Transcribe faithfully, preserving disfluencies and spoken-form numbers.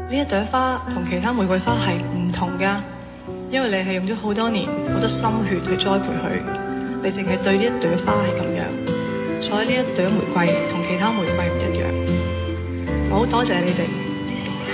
呢一朵花同其他玫瑰花係唔同㗎，因為你係用咗好多年好多心血去栽培佢，你淨係對呢一朵花係咁樣，所以呢一朵玫瑰同其他玫瑰唔一樣。我好多謝你哋。